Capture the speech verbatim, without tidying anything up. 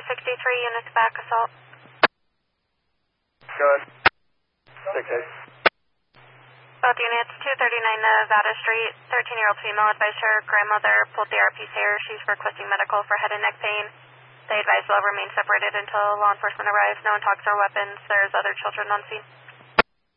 sixty-three, units back, assault. Good. six eight. Both units, two thirty-nine Nevada Street, thirteen-year-old female advised her grandmother pulled the R P's hair. She's requesting medical for head and neck pain. They advised they'll remain separated until law enforcement arrives. No one talks or weapons. There's other children on scene.